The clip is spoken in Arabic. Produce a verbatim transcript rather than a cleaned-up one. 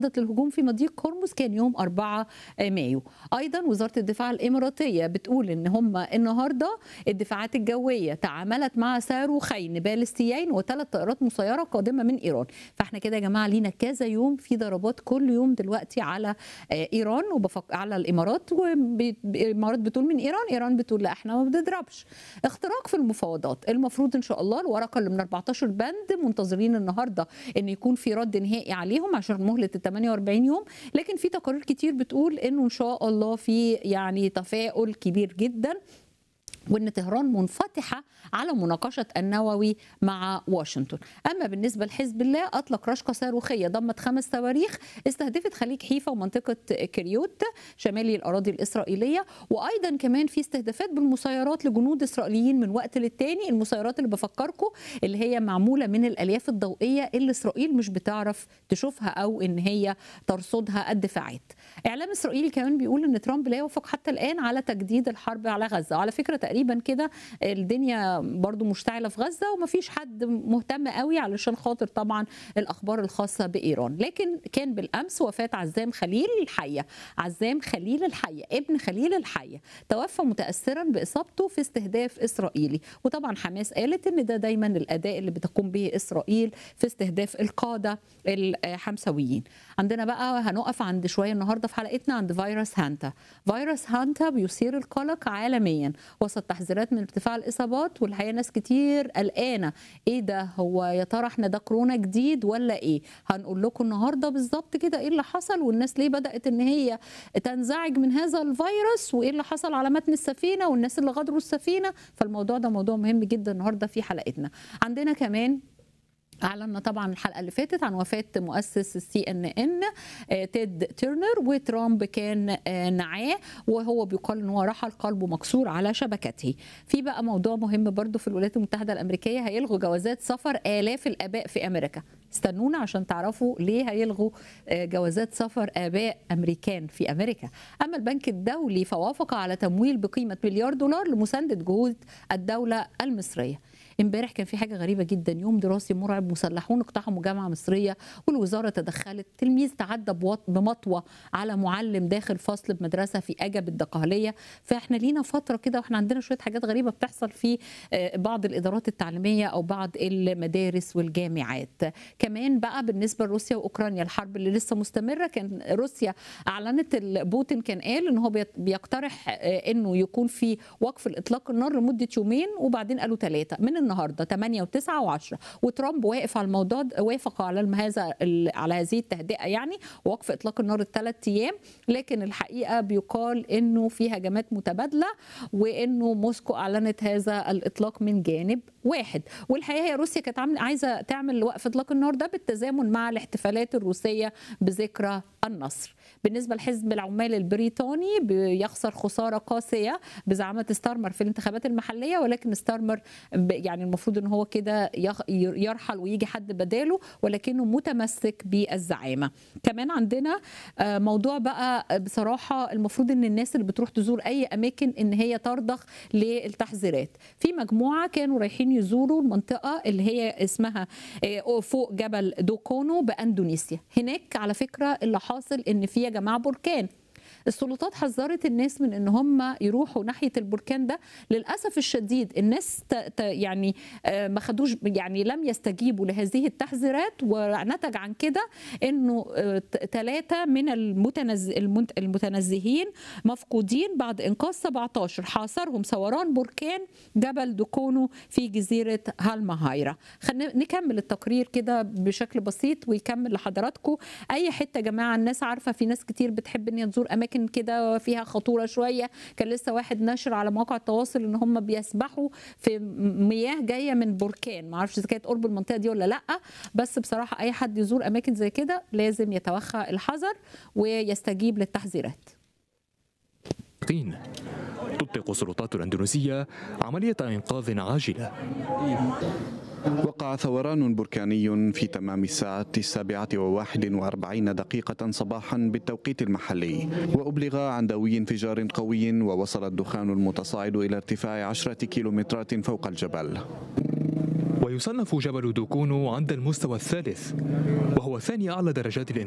للهجوم في مضيق هرمز كان يوم أربعة مايو. ايضا وزاره الدفاع الاماراتيه بتقول ان هم النهارده الدفاعات الجويه تعاملت مع صاروخين باليستيين وثلاث طائرات مسيره قادمه من ايران. فاحنا كده يا جماعه لينا كذا يوم في ضربات كل يوم دلوقتي على ايران وبفق على الامارات، والامارات بتقول من ايران، ايران بتقول لا احنا ما بنضربش. اختراق في المفاوضات، المفروض ان شاء الله الورقه اللي من أربعتاشر بند منتظرين النهارده ان يكون في رد نهائي عليهم عشان مهله ال ثمانية وأربعين يوم، لكن في تقارير كتير بتقول انه ان شاء الله في يعني تفاؤل كبير جدا وان طهران منفتحه على مناقشه النووي مع واشنطن. اما بالنسبه لحزب الله اطلق رشقه صاروخيه ضمت خمس صواريخ استهدفت خليج حيفا ومنطقه كريوت شمالي الاراضي الاسرائيليه، وايضا كمان في استهدافات بالمسيرات لجنود اسرائيليين من وقت للتاني، المسيرات اللي بفكركم اللي هي معموله من الالياف الضوئيه اللي اسرائيل مش بتعرف تشوفها او ان هي ترصدها الدفاعات. اعلام اسرائيلي كمان بيقول ان ترامب لا يوافق حتى الان على تجديد الحرب على غزه، وعلى فكره تقريبا كده الدنيا برضو مشتعله في غزه ومفيش حد مهتم قوي علشان خاطر طبعا الاخبار الخاصه بايران. لكن كان بالامس وفاه عزام خليل الحيه، عزام خليل الحيه ابن خليل الحيه توفى متاثرا باصابته في استهداف اسرائيلي، وطبعا حماس قالت ان ده دايما الاداء اللي بتقوم به اسرائيل في استهداف القاده الحمسويين. عندنا بقى هنقف عند شويه النهارده في حلقتنا عند فيروس هانتا. فيروس هانتا بيثير القلق عالميا وسط تحذيرات من ارتفاع الاصابات، والحقيقه ناس كتير قلقانه ايه ده، هو يا ترى احنا ده كورونا جديد ولا ايه؟ هنقول لكم النهارده بالظبط كده ايه اللي حصل والناس ليه بدات ان هي تنزعج من هذا الفيروس، وايه اللي حصل على متن السفينه والناس اللي غادروا السفينه. فالموضوع ده موضوع مهم جدا النهارده في حلقتنا. عندنا كمان أعلنا طبعا الحلقة اللي فاتت عن وفاة مؤسس السي ان ان تيد تيرنر، وترامب كان نعاه وهو بيقال ان هو رحل قلبه مكسور على شبكته. في بقى موضوع مهم برضو في الولايات المتحدة الأمريكية، هيلغوا جوازات سفر آلاف الآباء في أمريكا. استنونا عشان تعرفوا ليه هيلغوا جوازات سفر آباء أمريكان في أمريكا. أما البنك الدولي فوافق على تمويل بقيمة مليار دولار لمساندة جهود الدولة المصرية. امبارح كان في حاجه غريبه جدا، يوم دراسي مرعب، مسلحون اقتحموا جامعه مصريه والوزاره تدخلت، تلميذ تعدى بمطوه على معلم داخل فصل بمدرسه في اجب الدقهليه. فاحنا لينا فتره كده واحنا عندنا شويه حاجات غريبه بتحصل في بعض الادارات التعليميه او بعض المدارس والجامعات. كمان بقى بالنسبه لروسيا واوكرانيا الحرب اللي لسه مستمره، كان روسيا اعلنت، بوتين كان قال ان هو بيقترح انه يكون في وقف الاطلاق النار لمده يومين وبعدين قالوا ثلاثه من النهارده ثمانية وتسعة وعشرة، وترامب وافق على الموضوع، وافق على هذا على هذه التهدئه يعني وقف اطلاق النار الثلاث ايام. لكن الحقيقه بيقال انه في هجمات متبادله وانه موسكو اعلنت هذا الاطلاق من جانب واحد. والحقيقه هي روسيا كانت عايزه تعمل وقف اطلاق النار ده بالتزامن مع الاحتفالات الروسيه بذكرى النصر. بالنسبه لحزب العمال البريطاني بيخسر خساره قاسيه بزعامه ستارمر في الانتخابات المحليه، ولكن ستارمر يعني المفروض ان هو كده يرحل ويجي حد بداله، ولكنه متمسك بالزعامه. كمان عندنا موضوع بقى بصراحه المفروض ان الناس اللي بتروح تزور اي اماكن ان هي ترضخ للتحذيرات. في مجموعه كانوا رايحين يزوروا المنطقه اللي هي اسمها فوق جبل دوكونو باندونيسيا. هناك على فكره اللي حاصل ان في يا جماعه بركان. السلطات حذرت الناس من ان هم يروحوا ناحيه البركان ده. للاسف الشديد الناس يعني ما خدوش، يعني لم يستجيبوا لهذه التحذيرات، ونتج عن كده انه ثلاثه من المتنزهين مفقودين بعد انقاذ سبعتاشر حاصرهم ثوران بركان جبل دوكونو في جزيره هالمهايرا. خلينا نكمل التقرير كده بشكل بسيط ويكمل لحضراتكم. اي حته يا جماعه الناس عارفه في ناس كتير بتحب ان هي تزور اماكن كده فيها خطوره شويه. كان لسه واحد نشر على مواقع التواصل ان هم بيسبحوا في مياه جايه من بركان، ما اعرفش اذا كانت قرب المنطقه دي ولا لا، بس بصراحه اي حد يزور اماكن زي كده لازم يتوخى الحذر ويستجيب للتحذيرات. تطلق السلطات الأندونيسية عملية إنقاذ عاجلة. وقع ثوران بركاني في تمام الساعة السابعة وواحد وأربعين دقيقة صباحا بالتوقيت المحلي، وأبلغ عن دوي انفجار قوي، ووصل الدخان المتصاعد إلى ارتفاع عشرة كيلومترات فوق الجبل. ويصنف جبل دوكونو عند المستوى الثالث، وهو ثاني أعلى درجات الانفجار